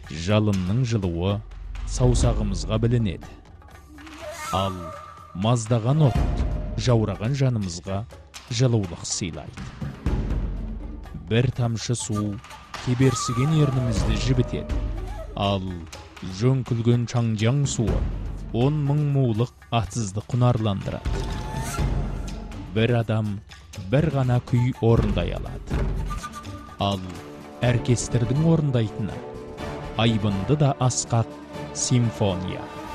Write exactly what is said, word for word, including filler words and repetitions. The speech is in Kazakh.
жалынның жылуы саусағымызға білінеді. Ал маздаған от жаураған жанымызға жылулық сыйлайды. Бір тамшы су кеберсіген ернімізді жібітеді. Ал жөңкілген чаңжаң суы он мың мулық атсызды құнарландырады. Бір адам бір ғана күй орындай алады. Ал оркестрдің орындайтыны айбынды да асқақ симфония.